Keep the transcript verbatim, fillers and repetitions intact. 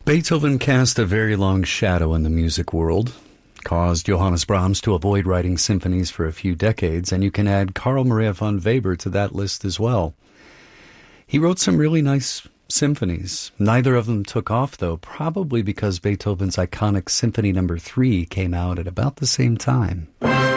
Beethoven cast a very long shadow in the music world, caused Johannes Brahms to avoid writing symphonies for a few decades, and you can add Carl Maria von Weber to that list as well. He wrote some really nice symphonies. Neither of them took off, though, probably because Beethoven's iconic Symphony Number Three came out at about the same time.